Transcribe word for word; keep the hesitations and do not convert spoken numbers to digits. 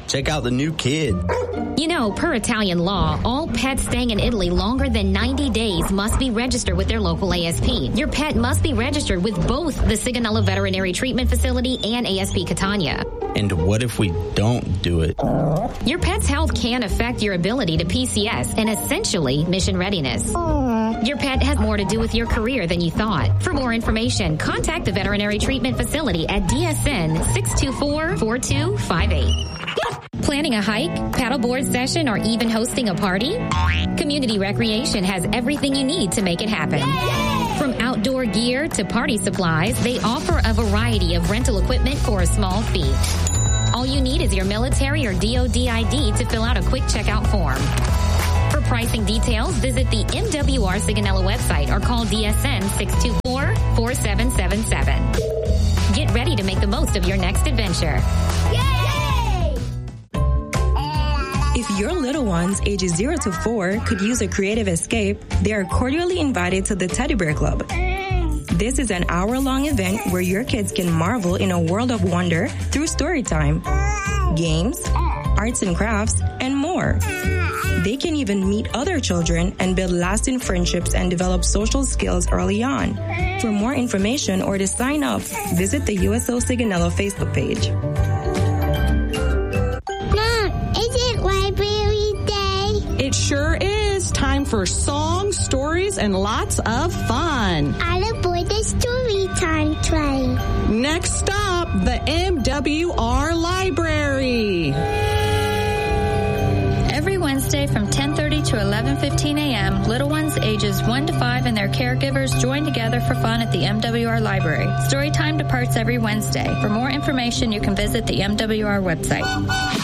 Check out the new kid. You know, per Italian law, all pets staying in Italy longer than ninety days must be registered with their local A S P. Your pet must be registered with both the Sigonella Veterinary Treatment Facility and A S P Catania. And what if we don't do it? Your pet's health can affect your ability to P C S and essentially mission readiness. Your pet has more to do with your career than you thought. For more information, contact the Veterinary Treatment Facility at D S N six two four, four two five eight. Planning a hike, paddleboard session, or even hosting a party? Community Recreation has everything you need to make it happen. Yay! From outdoor gear to party supplies, they offer a variety of rental equipment for a small fee. All you need is your military or D O D I D to fill out a quick checkout form. For pricing details, visit the M W R Sigonella website or call D S N six two four, four seven seven seven. Get ready to make the most of your next adventure. Yay! If your little ones ages zero to four could use a creative escape, they are cordially invited to the Teddy Bear Club. This is an hour-long event where your kids can marvel in a world of wonder through story time, games, arts and crafts, and more. They can even meet other children and build lasting friendships and develop social skills early on. For more information or to sign up, visit the U S O Sigonella Facebook page. It sure is. Time for songs, stories, and lots of fun. All aboard the story time train. Next stop, the M W R Library. Every Wednesday from ten thirty to eleven fifteen a.m., little ones ages one to five and their caregivers join together for fun at the M W R Library. Storytime departs every Wednesday. For more information, you can visit the M W R website.